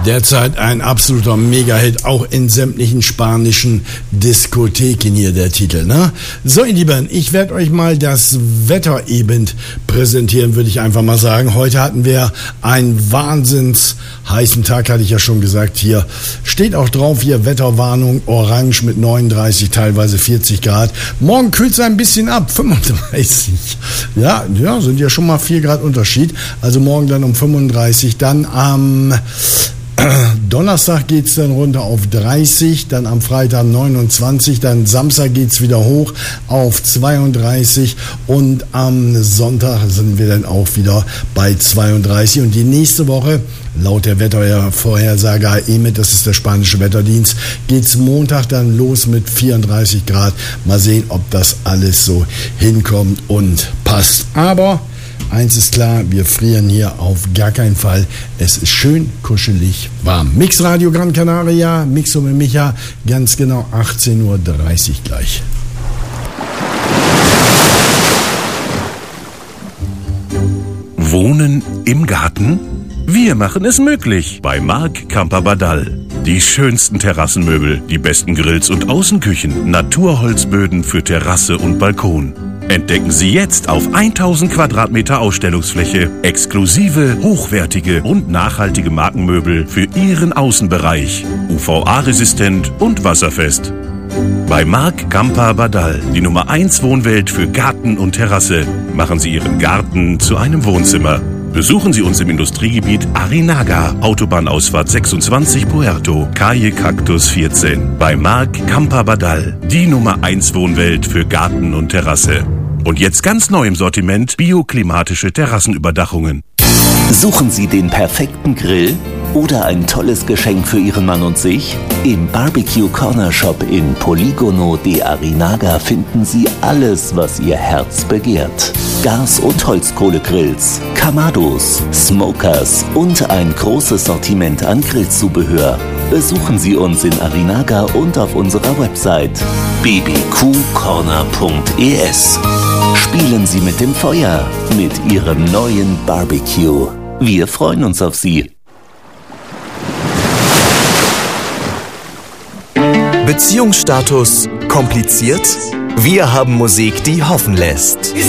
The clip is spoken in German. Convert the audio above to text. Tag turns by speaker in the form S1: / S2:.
S1: Derzeit ein absoluter Mega-Hit, auch in sämtlichen spanischen Diskotheken hier der Titel, ne? So, ihr Lieben, ich werde euch mal das Wetter eben präsentieren, würde ich einfach mal sagen. Heute hatten wir einen wahnsinns heißen Tag, hatte ich ja schon gesagt. Hier steht auch drauf, hier Wetterwarnung, orange mit 39, teilweise 40 Grad. Morgen kühlt es ein bisschen ab, 35. Ja, sind ja schon mal 4 Grad Unterschied. Also morgen dann um 35, dann am Donnerstag geht es dann runter auf 30, dann am Freitag 29, dann Samstag geht es wieder hoch auf 32 und am Sonntag sind wir dann auch wieder bei 32. Und die nächste Woche, laut der Wettervorhersage AEMET, das ist der spanische Wetterdienst, geht es Montag dann los mit 34 Grad. Mal sehen, ob das alles so hinkommt und passt. Aber eins ist klar, wir frieren hier auf gar keinen Fall. Es ist schön kuschelig warm. Mix Radio Gran Canaria, Mixo mit Micha, ganz genau 18:30 Uhr gleich.
S2: Wohnen im Garten? Wir machen es möglich bei Marc Camper Badal. Die schönsten Terrassenmöbel, die besten Grills und Außenküchen, Naturholzböden für Terrasse und Balkon. Entdecken Sie jetzt auf 1000 Quadratmeter Ausstellungsfläche exklusive, hochwertige und nachhaltige Markenmöbel für Ihren Außenbereich. UVA-resistent und wasserfest. Bei Marc Camper Badal, die Nummer 1 Wohnwelt für Garten und Terrasse. Machen Sie Ihren Garten zu einem Wohnzimmer. Besuchen Sie uns im Industriegebiet Arinaga, Autobahnausfahrt 26 Puerto, Calle Cactus 14. Bei Marc Camper Badal, die Nummer 1 Wohnwelt für Garten und Terrasse. Und jetzt ganz neu im Sortiment bioklimatische Terrassenüberdachungen.
S3: Suchen Sie den perfekten Grill oder ein tolles Geschenk für Ihren Mann und sich? Im Barbecue Corner Shop in Polígono de Arinaga finden Sie alles, was Ihr Herz begehrt. Gas- und Holzkohlegrills, Kamados, Smokers und ein großes Sortiment an Grillzubehör. Besuchen Sie uns in Arinaga und auf unserer Website bbqcorner.es. Spielen Sie mit dem Feuer mit Ihrem neuen Barbecue. Wir freuen uns auf Sie.
S4: Beziehungsstatus kompliziert? Wir haben Musik, die hoffen lässt.